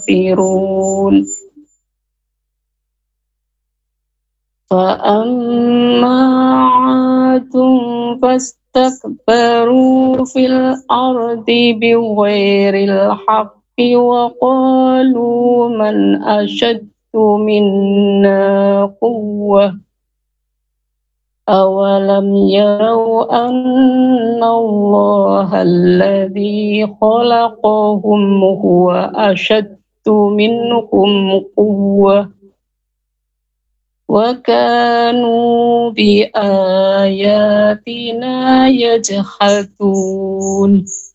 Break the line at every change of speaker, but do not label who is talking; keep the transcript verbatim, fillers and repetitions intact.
كافرون فأما عاد فاستكبروا في الأرض بغير الحق وقالوا من أشد منا قوة أولم يروا أن الله الذي خلقهم هو أشد منهم قوة وكانوا بآياتنا يجحدون